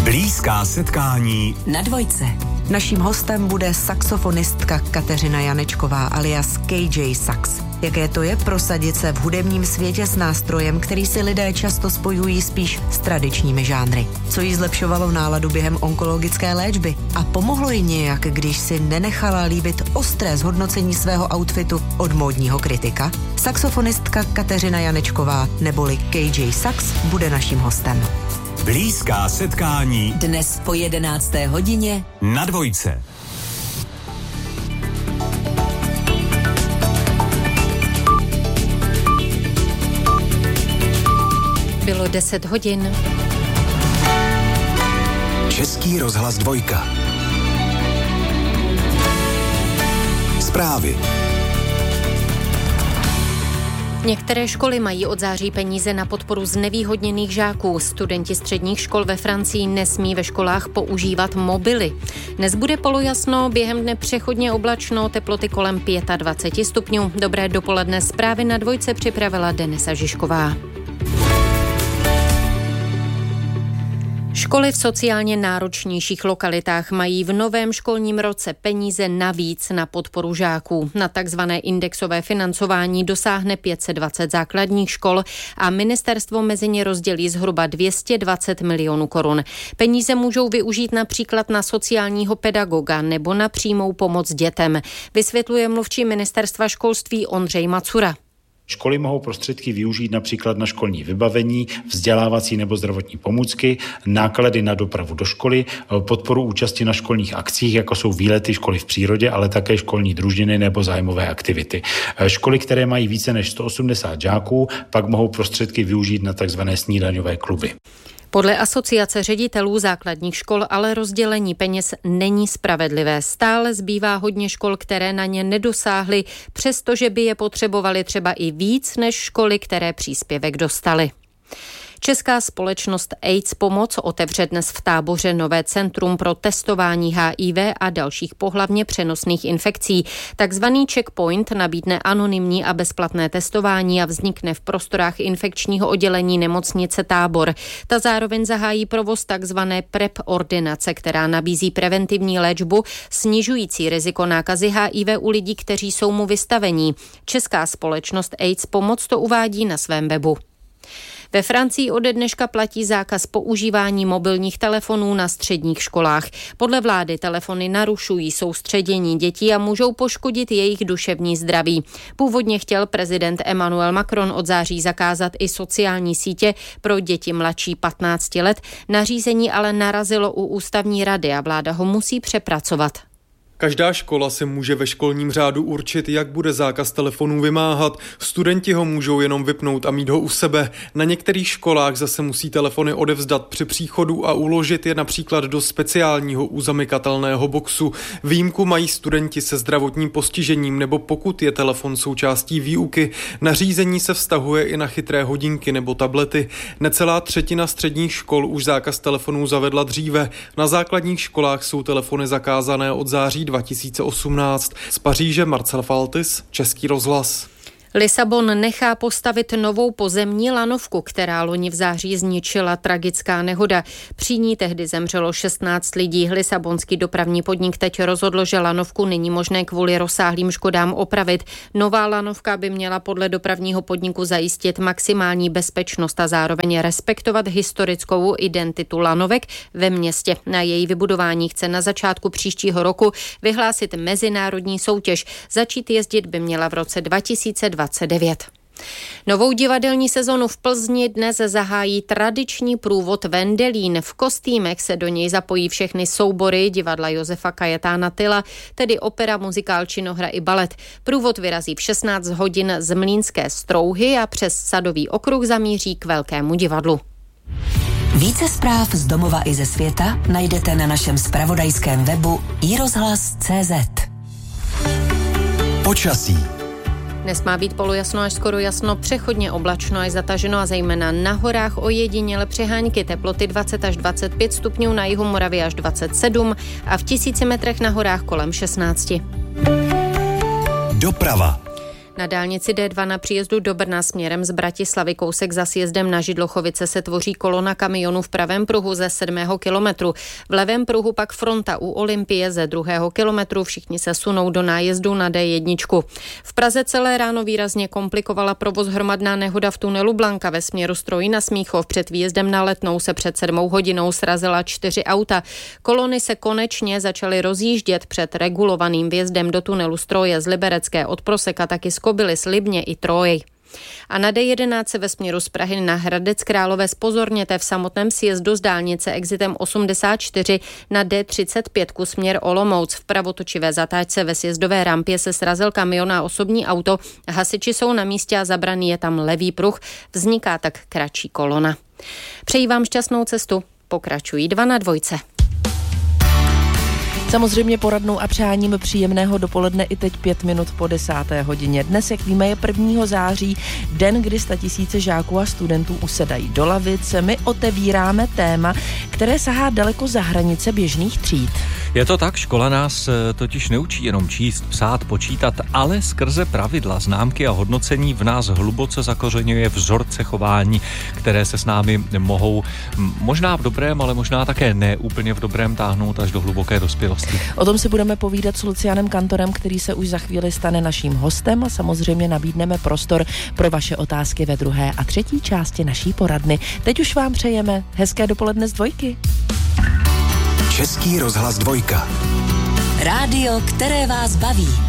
Blízká setkání na Dvojce. Naším hostem bude saxofonistka Kateřina Janečková alias KJ Sax. Jaké to je prosadit se v hudebním světě s nástrojem, který si lidé často spojují spíš s tradičními žánry. Co jí zlepšovalo náladu během onkologické léčby? A pomohlo jí nějak, když si nenechala líbit ostré zhodnocení svého outfitu od módního kritika? Saxofonistka Kateřina Janečková neboli KJ Sax bude naším hostem. Blízká setkání Dnes po 11. hodině na Dvojce. Bylo 10 hodin. Český rozhlas Dvojka. Zprávy. Některé školy mají od září peníze na podporu znevýhodněných žáků. Studenti středních škol ve Francii nesmí ve školách používat mobily. Dnes bude polojasno, během dne přechodně oblačno, teploty kolem 25 stupňů. Dobré dopoledne, zprávy na Dvojce připravila Denisa Žižková. Školy v sociálně náročnějších lokalitách mají v novém školním roce peníze navíc na podporu žáků. Na takzvané indexové financování dosáhne 520 základních škol a ministerstvo mezi ně rozdělí zhruba 220 milionů korun. Peníze můžou využít například na sociálního pedagoga nebo na přímou pomoc dětem, vysvětluje mluvčí ministerstva školství Ondřej Macura. Školy mohou prostředky využít například na školní vybavení, vzdělávací nebo zdravotní pomůcky, náklady na dopravu do školy, podporu účasti na školních akcích, jako jsou výlety školy v přírodě, ale také školní družiny nebo zájmové aktivity. Školy, které mají více než 180 žáků, pak mohou prostředky využít na tzv. Snídaňové kluby. Podle asociace ředitelů základních škol ale rozdělení peněz není spravedlivé. Stále zbývá hodně škol, které na ně nedosáhly, přestože by je potřebovaly třeba i víc než školy, které příspěvek dostaly. Česká společnost AIDS Pomoc otevře dnes v Táboře nové centrum pro testování HIV a dalších pohlavně přenosných infekcí. Takzvaný checkpoint nabídne anonymní a bezplatné testování a vznikne v prostorách infekčního oddělení nemocnice Tábor. Ta zároveň zahájí provoz takzvané PrEP ordinace, která nabízí preventivní léčbu snižující riziko nákazy HIV u lidí, kteří jsou mu vystavení. Česká společnost AIDS Pomoc to uvádí na svém webu. Ve Francii ode dneška platí zákaz používání mobilních telefonů na středních školách. Podle vlády telefony narušují soustředění dětí a můžou poškodit jejich duševní zdraví. Původně chtěl prezident Emmanuel Macron od září zakázat i sociální sítě pro děti mladší 15 let. Nařízení ale narazilo u ústavní rady a vláda ho musí přepracovat. Každá škola si může ve školním řádu určit, jak bude zákaz telefonů vymáhat. Studenti ho můžou jenom vypnout a mít ho u sebe. Na některých školách zase musí telefony odevzdat při příchodu a uložit je například do speciálního uzamykatelného boxu. Výjimku mají studenti se zdravotním postižením nebo pokud je telefon součástí výuky. Nařízení se vztahuje i na chytré hodinky nebo tablety. Necelá třetina středních škol už zákaz telefonů zavedla dříve. Na základních školách jsou telefony zakázané od září 2018. Z Paříže Marcel Faltis, Český rozhlas. Lisabon nechá postavit novou pozemní lanovku, která loni v září zničila tragická nehoda. Při ní tehdy zemřelo 16 lidí. Lisabonský dopravní podnik teď rozhodl, že lanovku není možné kvůli rozsáhlým škodám opravit. Nová lanovka by měla podle dopravního podniku zajistit maximální bezpečnost a zároveň respektovat historickou identitu lanovek ve městě. Na její vybudování chce na začátku příštího roku vyhlásit mezinárodní soutěž. Začít jezdit by měla v roce 2029. Novou divadelní sezonu v Plzni dnes zahájí tradiční průvod Vendelín. V kostýmech se do něj zapojí všechny soubory divadla Josefa Kajetána Tyla, tedy opera, muzikál, činohra i balet. Průvod vyrazí v 16 hodin z Mlýnské Strouhy a přes Sadový okruh zamíří k Velkému divadlu. Více zpráv z domova i ze světa najdete na našem zpravodajském webu iRozhlas.cz. Počasí. Dnes má být polojasno až skoro jasno, přechodně oblačno až zataženo a zejména na horách ojediněle přehánky, teploty 20 až 25 stupňů, na jihu Moravy až 27 a v 1000 metrech na horách kolem 16. Doprava. Na dálnici D2 na příjezdu do Brna směrem z Bratislavy kousek za sjezdem na Židlochovice se tvoří kolona kamionů v pravém pruhu ze 7. kilometru. V levém pruhu pak fronta u Olympie ze 2. kilometru. Všichni se sunou do nájezdu na D1. V Praze celé ráno výrazně komplikovala provoz hromadná nehoda v tunelu Blanka ve směru Strojí na Smíchov. Před výjezdem na Letnou se před 7 hodinou srazila 4 auta. Kolony se konečně začaly rozjíždět před regulovaným vjezdem do tunelu Stroje z Liberecké od Proseka, taky z Kobily, Slibně i Trój. A na D11 ve směru z Prahy na Hradec Králové zpozorněte v samotném sjezdu z dálnice exitem 84 na D35 směr Olomouc. V pravotočivé zatáčce ve sjezdové rampě se srazil kamion a osobní auto. Hasiči jsou na místě a zabraný je tam levý pruh. Vzniká tak kratší kolona. Přeji vám šťastnou cestu. Pokračují 2 na 2. Samozřejmě poradnou a přáním příjemného dopoledne i teď 5 minut po 10. hodině. Dnes, jak víme, je 1. září, den, kdy statisíce žáků a studentů usedají do lavic. My otevíráme téma, které sahá daleko za hranice běžných tříd. Je to tak, škola nás totiž neučí jenom číst, psát, počítat, ale skrze pravidla, známky a hodnocení v nás hluboce zakořeňuje vzorce chování, které se s námi mohou možná v dobrém, ale možná také ne úplně v dobrém táhnout až do hluboké dospělosti. O tom si budeme povídat s Lucianem Kantorem, který se už za chvíli stane naším hostem, a samozřejmě nabídneme prostor pro vaše otázky ve 2. a 3. části naší poradny. Teď už vám přejeme hezké dopoledne z Dvojky. Český rozhlas 2. Rádio, které vás baví.